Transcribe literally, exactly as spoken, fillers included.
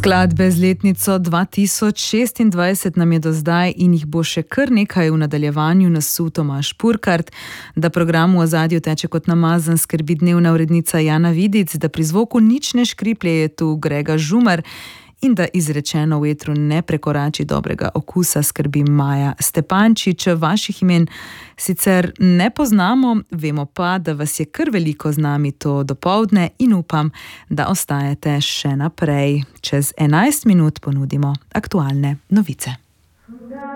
Skladbe z letnico dva tisoč šestindvajset nam je do zdaj in jih bo še kar nekaj v nadaljevanju nasul Tomaž Purkart, da program v ozadju teče kot namazan, skrbi dnevna urednica Jana Vidic, da pri zvoku nič ne škriplje, je tu Grega Žumar in da izrečeno v etru ne prekorači dobrega okusa, skrbi Maja Stepančič. Vaših imen sicer ne poznamo, vemo pa, da vas je kar veliko z nami to dopoldne in upam, da ostajate še naprej. Čez enajst minut ponudimo aktualne novice.